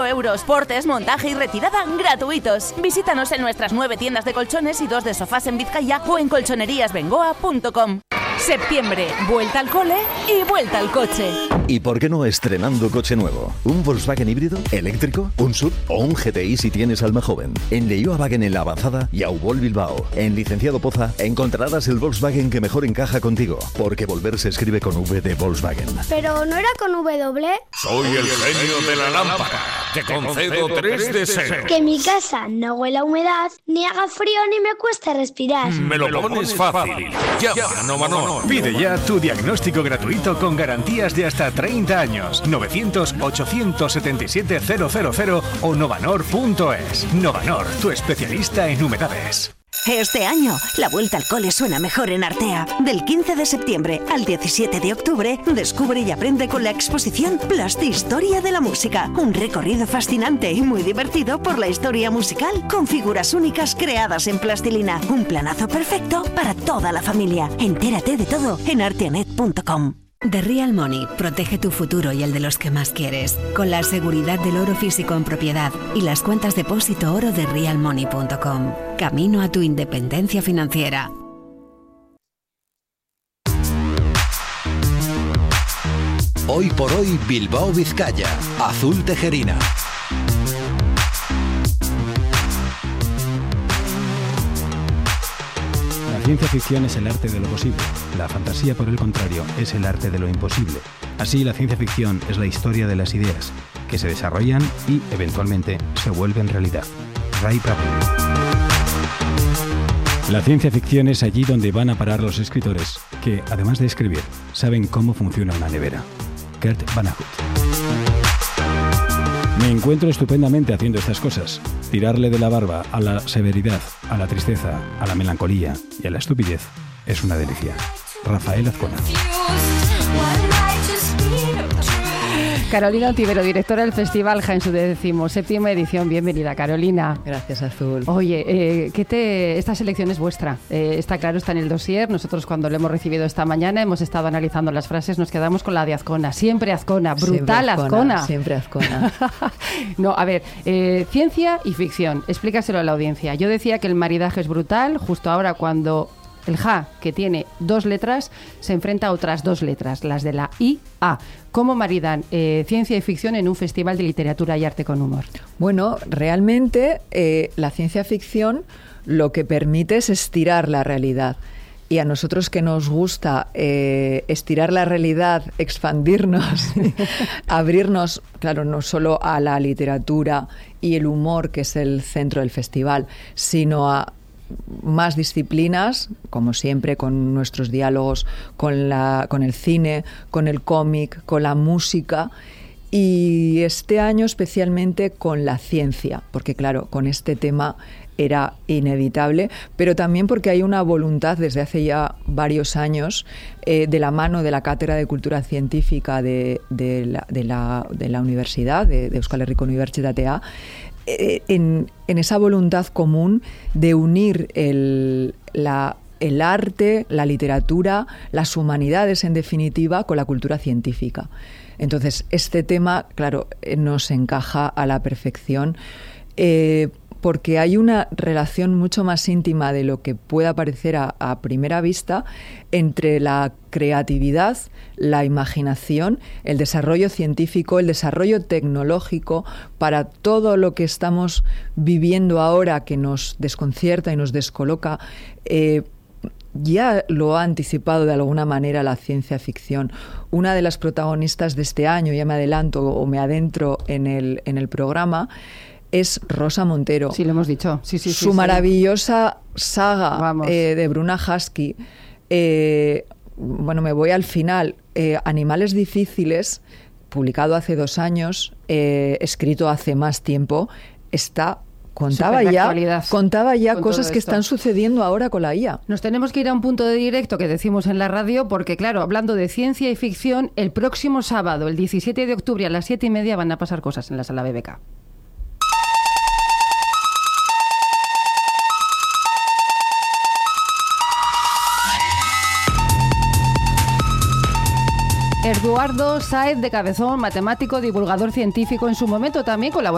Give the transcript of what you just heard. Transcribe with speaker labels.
Speaker 1: euros. Portes, montaje y retirada gratuitos. Visítanos en nuestras 9 tiendas de colchones y 2 de sofás en Vizcaya o en colchoneríasbengoa.com. Septiembre, vuelta al cole y vuelta al coche.
Speaker 2: ¿Y por qué no estrenando coche nuevo? ¿Un Volkswagen híbrido, eléctrico, un SUV o un GTI si tienes alma joven? En Leioa Wagen en La Avanzada y Aubol Bilbao. En Licenciado Poza encontrarás el Volkswagen que mejor encaja contigo, porque volver se escribe con V de Volkswagen.
Speaker 3: ¿Pero no era con W?
Speaker 4: Soy el genio de la lámpara. Te concedo 3 deseos.
Speaker 3: Que mi casa no huela a humedad, ni haga frío ni me cueste respirar.
Speaker 4: Me lo pones fácil. Llama a Novanor.
Speaker 5: Pide ya tu diagnóstico gratuito con garantías de hasta 30 años. 900-877-000 o novanor.es. Novanor, tu especialista en humedades.
Speaker 6: Este año, la vuelta al cole suena mejor en Artea. Del 15 de septiembre al 17 de octubre, descubre y aprende con la exposición Plastihistoria de la Música. Un recorrido fascinante y muy divertido por la historia musical, con figuras únicas creadas en plastilina. Un planazo perfecto para toda la familia. Entérate de todo en arteanet.com.
Speaker 7: The Real Money protege tu futuro y el de los que más quieres, con la seguridad del oro físico en propiedad y las cuentas depósito oro de realmoney.com. Camino a tu independencia financiera.
Speaker 8: Hoy por hoy Bilbao Vizcaya, Azul Tejerina.
Speaker 9: La ciencia ficción es el arte de lo posible. La fantasía, por el contrario, es el arte de lo imposible. Así, la ciencia ficción es la historia de las ideas, que se desarrollan y, eventualmente, se vuelven realidad. Ray Bradbury. La ciencia ficción es allí donde van a parar los escritores, que, además de escribir, saben cómo funciona una nevera. Kurt Vonnegut. Me encuentro estupendamente haciendo estas cosas. Tirarle de la barba a la severidad, a la tristeza, a la melancolía y a la estupidez es una delicia. Rafael Azcona.
Speaker 10: Carolina Ontivero, directora del Festival Ja en su 17ª edición. Bienvenida, Carolina.
Speaker 11: Gracias, Azul.
Speaker 10: Oye, esta selección es vuestra. Está claro, está en el dossier. Nosotros, cuando lo hemos recibido esta mañana, hemos estado analizando las frases, nos quedamos con la de Azcona. Siempre Azcona, brutal Azcona.
Speaker 11: Siempre Azcona.
Speaker 10: No, a ver, ciencia y ficción. Explícaselo a la audiencia. Yo decía que el maridaje es brutal, justo ahora cuando el Ja, que tiene 2 letras, se enfrenta a otras 2 letras, las de la I-A. ¿Cómo maridan ciencia y ficción en un festival de literatura y arte con humor?
Speaker 11: Bueno, realmente la ciencia ficción lo que permite es estirar la realidad. Y a nosotros que nos gusta estirar la realidad, expandirnos, abrirnos, claro, no solo a la literatura y el humor, que es el centro del festival, sino a más disciplinas, como siempre, con nuestros diálogos con el cine, con el cómic, con la música, y este año especialmente con la ciencia, porque claro, con este tema era inevitable, pero también porque hay una voluntad desde hace ya varios años, de la mano de la Cátedra de Cultura Científica de la Universidad, de Euskal Herriko Unibertsitatea, en esa voluntad común de unir el arte, la literatura, las humanidades en definitiva, con la cultura científica. Entonces, este tema, claro, nos encaja a la perfección, porque hay una relación mucho más íntima de lo que pueda parecer a primera vista entre la creatividad, la imaginación, el desarrollo científico, el desarrollo tecnológico para todo lo que estamos viviendo ahora, que nos desconcierta y nos descoloca. Ya lo ha anticipado de alguna manera la ciencia ficción. Una de las protagonistas de este año, ya me adelanto o me adentro en el programa, es Rosa Montero.
Speaker 10: Sí, lo hemos dicho. Sí,
Speaker 11: Su maravillosa saga de Bruna Husky. Bueno, me voy al final. Animales difíciles, publicado hace 2 años, escrito hace más tiempo, contaba ya cosas que están sucediendo ahora con la IA.
Speaker 10: Nos tenemos que ir a un punto de directo que decimos en la radio, porque claro, hablando de ciencia y ficción, el próximo sábado, el 17 de octubre a las 7:30 van a pasar cosas en la Sala BBK. Eduardo Sáez de Cabezón, matemático, divulgador científico, en su momento también colaborador